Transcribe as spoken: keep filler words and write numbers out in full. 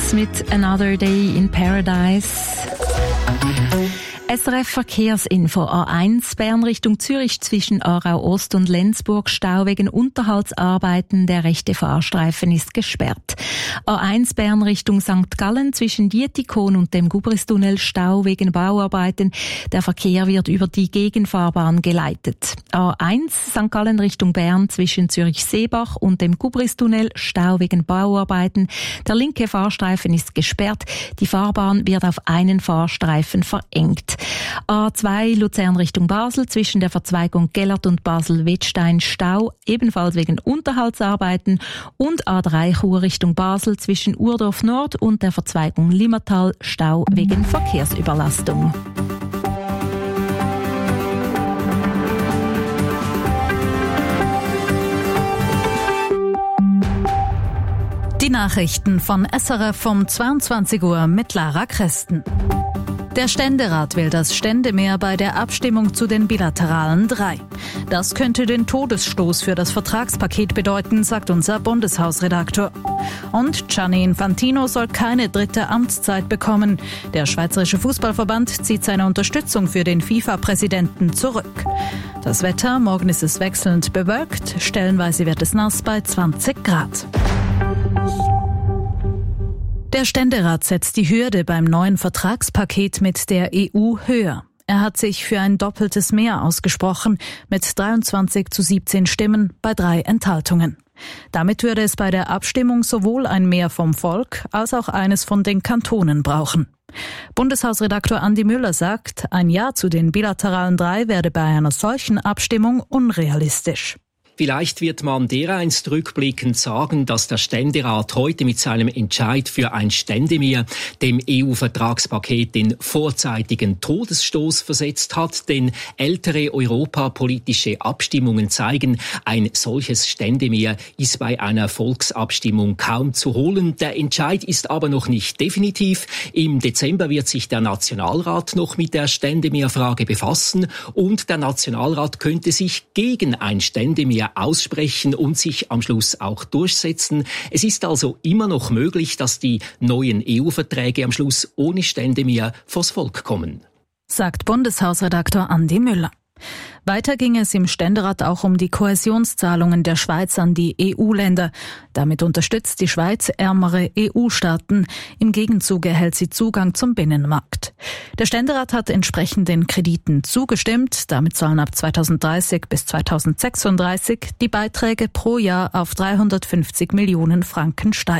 Beatles mit Another Day in Paradise. S R F Verkehrsinfo A eins Bern Richtung Zürich zwischen Aarau Ost und Lenzburg Stau wegen Unterhaltsarbeiten. Der rechte Fahrstreifen ist gesperrt. A eins Bern Richtung Sankt Gallen zwischen Dietikon und dem Gubristunnel Stau wegen Bauarbeiten. Der Verkehr wird über die Gegenfahrbahn geleitet. A eins Sankt Gallen Richtung Bern zwischen Zürich-Seebach und dem Gubristunnel Stau wegen Bauarbeiten. Der linke Fahrstreifen ist gesperrt. Die Fahrbahn wird auf einen Fahrstreifen verengt. A zwei Luzern Richtung Basel zwischen der Verzweigung Gellert und Basel-Wettstein Stau, ebenfalls wegen Unterhaltsarbeiten, und A drei Chur Richtung Basel zwischen Urdorf Nord und der Verzweigung Limmatal Stau wegen Verkehrsüberlastung. Die Nachrichten von S R F um zweiundzwanzig Uhr mit Lara Kresten. Der Ständerat will das Ständemeer bei der Abstimmung zu den bilateralen drei. Das könnte den Todesstoß für das Vertragspaket bedeuten, sagt unser Bundeshausredaktor. Und Gianni Infantino soll keine dritte Amtszeit bekommen. Der Schweizerische Fußballverband zieht seine Unterstützung für den FIFA-Präsidenten zurück. Das Wetter: morgen ist es wechselnd bewölkt, stellenweise wird es nass bei zwanzig Grad. Der Ständerat setzt die Hürde beim neuen Vertragspaket mit der E U höher. Er hat sich für ein doppeltes Mehr ausgesprochen, mit dreiundzwanzig zu siebzehn Stimmen bei drei Enthaltungen. Damit würde es bei der Abstimmung sowohl ein Mehr vom Volk als auch eines von den Kantonen brauchen. Bundeshausredaktor Andi Müller sagt, ein Ja zu den bilateralen drei werde bei einer solchen Abstimmung unrealistisch. Vielleicht wird man dereinst rückblickend sagen, dass der Ständerat heute mit seinem Entscheid für ein Ständemeer dem E U-Vertragspaket den vorzeitigen Todesstoß versetzt hat, denn ältere europapolitische Abstimmungen zeigen, ein solches Ständemeer ist bei einer Volksabstimmung kaum zu holen. Der Entscheid ist aber noch nicht definitiv. Im Dezember wird sich der Nationalrat noch mit der Ständemeerfrage befassen und der Nationalrat könnte sich gegen ein Ständemeer aussprechen und sich am Schluss auch durchsetzen. Es ist also immer noch möglich, dass die neuen E U-Verträge am Schluss ohne Ständemeer vors Volk kommen, sagt Bundeshausredaktor Andi Müller. Weiter ging es im Ständerat auch um die Kohäsionszahlungen der Schweiz an die E U-Länder. Damit unterstützt die Schweiz ärmere E U-Staaten. Im Gegenzug erhält sie Zugang zum Binnenmarkt. Der Ständerat hat entsprechend den Krediten zugestimmt. Damit sollen ab zweitausenddreißig bis zweitausendsechsunddreißig die Beiträge pro Jahr auf dreihundertfünfzig Millionen Franken steigen.